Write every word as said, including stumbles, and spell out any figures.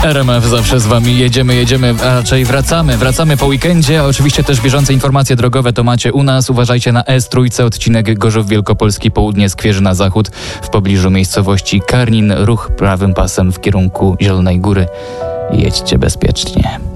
R M F zawsze z wami. Jedziemy, jedziemy, a raczej wracamy. Wracamy po weekendzie, a oczywiście też bieżące informacje drogowe to macie u nas. Uważajcie na S trzy, odcinek Gorzów Wielkopolski, południe, Skwierzy na zachód. W pobliżu miejscowości Karnin ruch prawym pasem w kierunku Zielonej Góry. Jedźcie bezpiecznie.